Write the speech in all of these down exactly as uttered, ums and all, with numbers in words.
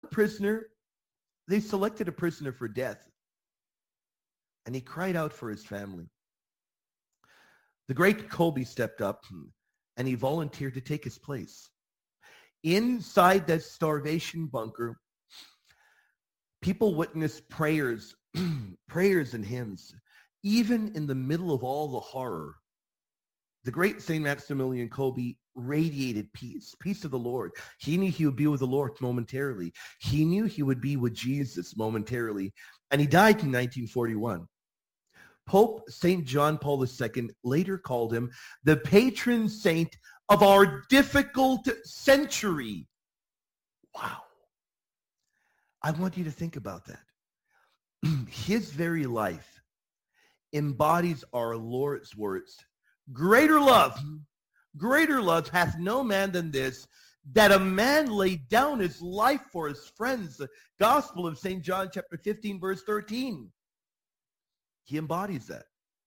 Prisoner, they selected a prisoner for death, and he cried out for his family. The great Kolbe stepped up, and he volunteered to take his place. Inside that starvation bunker, people witnessed prayers, prayers and hymns, even in the middle of all the horror. The great Saint Maximilian Kolbe radiated peace, peace of the Lord. He knew he would be with the Lord momentarily. He knew he would be with Jesus momentarily. And he died in nineteen forty-one. Pope Saint John Paul the Second later called him the patron saint of our difficult century. Wow. I want you to think about that. His very life embodies our Lord's words. Greater love, greater love hath no man than this, that a man laid down his life for his friends. The Gospel of Saint John chapter fifteen, verse thirteen. He embodies that.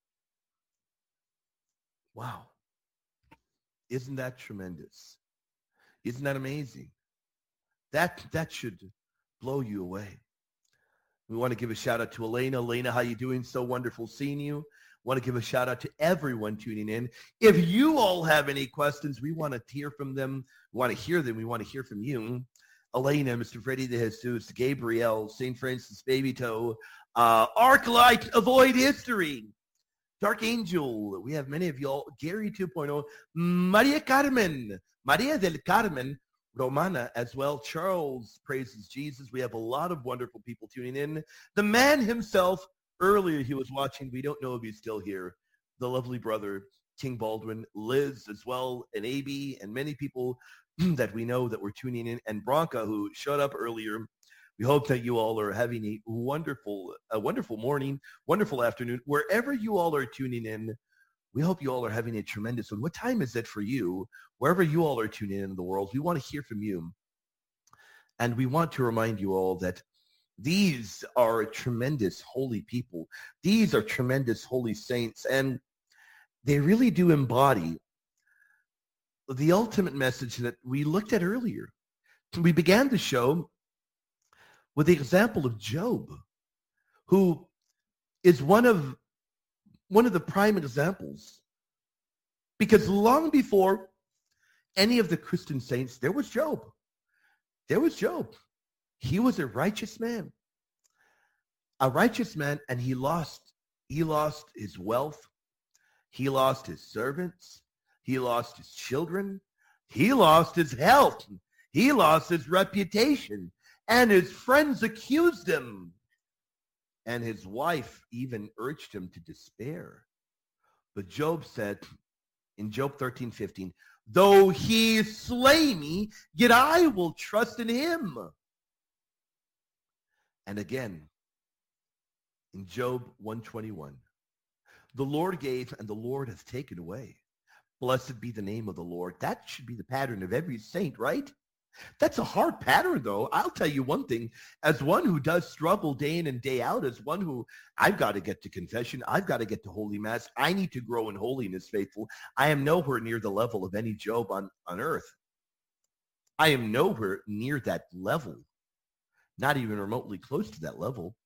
Wow. Isn't that tremendous? Isn't that amazing? That, that should blow you away. We want to give a shout out to Elena. Elena, how you doing? So wonderful seeing you. Want to give a shout out to everyone tuning in. If you all have any questions, we want to hear from them. We want to hear them. We want to hear from you. Elena, Mister Freddie de Jesus, Gabriel, Saint Francis Baby Toe, uh, Arclight, Avoid History, Dark Angel. We have many of y'all. Gary two point oh, Maria Carmen, Maria del Carmen, Romana as well. Charles praises Jesus. We have a lot of wonderful people tuning in. The man himself, earlier he was watching. We don't know if he's still here. The lovely brother, King Baldwin, Liz as well, and A B, and many people that we know that were tuning in, and Bronca, who showed up earlier. We hope that you all are having a wonderful, a wonderful morning, wonderful afternoon, wherever you all are tuning in. We hope you all are having a tremendous one. What time is it for you? Wherever you all are tuning in in the world, we want to hear from you. And we want to remind you all that these are tremendous holy people. These are tremendous holy saints. And they really do embody the ultimate message that we looked at earlier. We began the show with the example of Job, who is one of one of the prime examples. Because long before any of the Christian saints, there was Job. There was Job. He was a righteous man. A righteous man, and he lost, he lost his wealth. He lost his servants. He lost his children. He lost his health. He lost his reputation. And his friends accused him. And his wife even urged him to despair. But Job said in Job thirteen fifteen, though he slay me, yet I will trust in him. And again, in Job one twenty-one, the Lord gave and the Lord hath taken away. Blessed be the name of the Lord. That should be the pattern of every saint, right? That's a hard pattern, though. I'll tell you one thing. As one who does struggle day in and day out, as one who I've got to get to confession, I've got to get to Holy Mass. I need to grow in holiness, faithful. I am nowhere near the level of any Job on, on earth. I am nowhere near that level, not even remotely close to that level.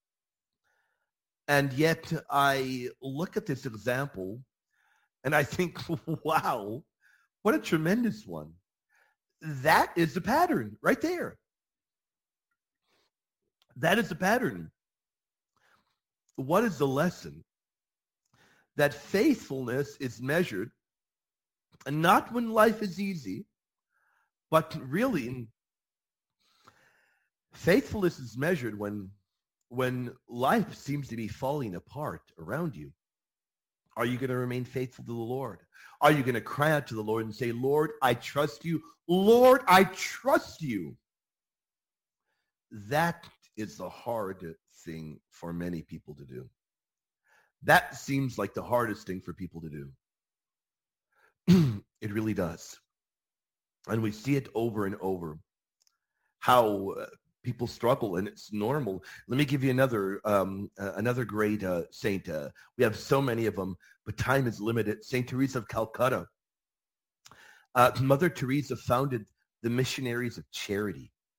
And yet I look at this example and I think, wow, what a tremendous one. That is the pattern right there. That is the pattern. What is the lesson? That faithfulness is measured, and not when life is easy, but really faithfulness is measured when, when life seems to be falling apart around you. Are you going to remain faithful to the Lord? Are you going to cry out to the Lord and say, Lord, I trust you. Lord, I trust you. That is the hard thing for many people to do. That seems like the hardest thing for people to do. It really does. And we see it over and over, how uh, people struggle, and it's normal. Let me give you another um, uh, another great uh, saint. Uh, we have so many of them, but time is limited. Saint Teresa of Calcutta. Uh, Mother Teresa founded the Missionaries of Charity.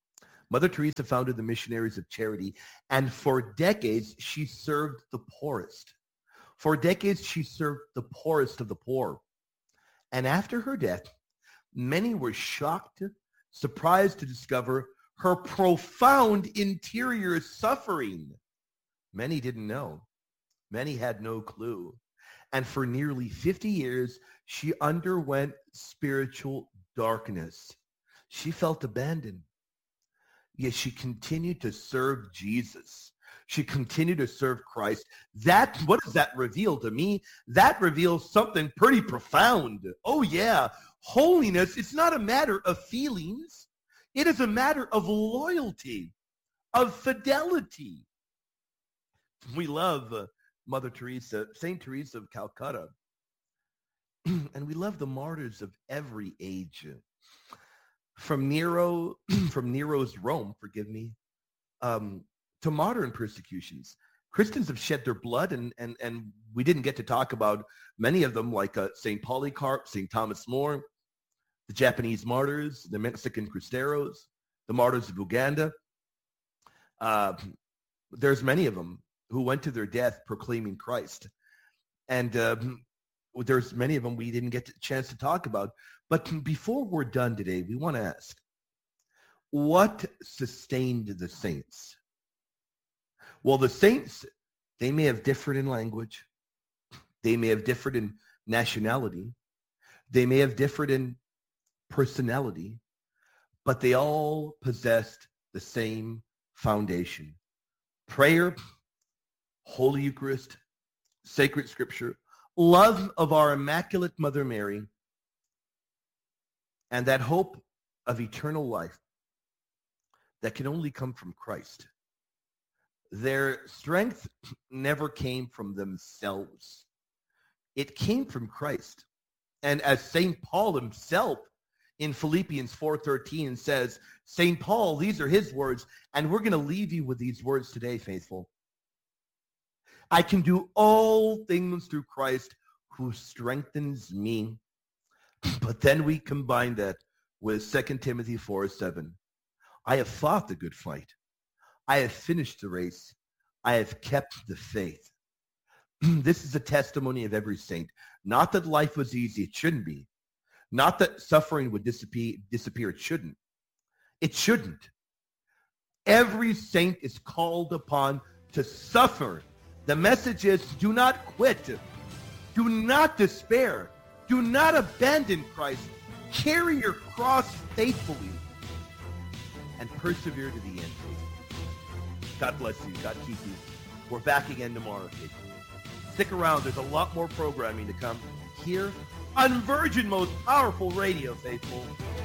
Mother Teresa founded the Missionaries of Charity, and for decades, she served the poorest. For decades, she served the poorest of the poor. And after her death, many were shocked, surprised to discover her profound interior suffering. Many didn't know. Many had no clue. And for nearly fifty years, she underwent spiritual darkness. She felt abandoned. Yet she continued to serve Jesus. She continued to serve Christ. That, what does that reveal to me? That reveals something pretty profound. Oh yeah, holiness, it's not a matter of feelings. It is a matter of loyalty, of fidelity. We love uh, Mother Teresa, Saint Teresa of Calcutta. And we love the martyrs of every age. From Nero, from Nero's Rome, forgive me, um, to modern persecutions. Christians have shed their blood, and, and, and we didn't get to talk about many of them, like uh, Saint Polycarp, Saint Thomas More, the Japanese martyrs, the Mexican Cristeros, the martyrs of Uganda. Uh, there's many of them who went to their death proclaiming Christ. And um, there's many of them we didn't get a chance to talk about. But before we're done today, we want to ask, what sustained the saints? Well, the saints, they may have differed in language. They may have differed in nationality. They may have differed in personality, but they all possessed the same foundation. Prayer, Holy Eucharist, sacred scripture, love of our Immaculate Mother Mary, and that hope of eternal life that can only come from Christ. Their strength never came from themselves. It came from Christ. And as Saint Paul himself in Philippians four thirteen says, Saint Paul, these are his words, and we're going to leave you with these words today, faithful. I can do all things through Christ who strengthens me. But then we combine that with Second Timothy four seven. I have fought the good fight. I have finished the race. I have kept the faith. This is a testimony of every saint. Not that life was easy. It shouldn't be. Not that suffering would disappear. disappear. It shouldn't. It shouldn't. Every saint is called upon to suffer. The message is, do not quit. Do not despair. Do not abandon Christ. Carry your cross faithfully and persevere to the end. God bless you. God keep you. We're back again tomorrow, kids. Stick around. There's a lot more programming to come here on Virgin Most Powerful Radio, faithful.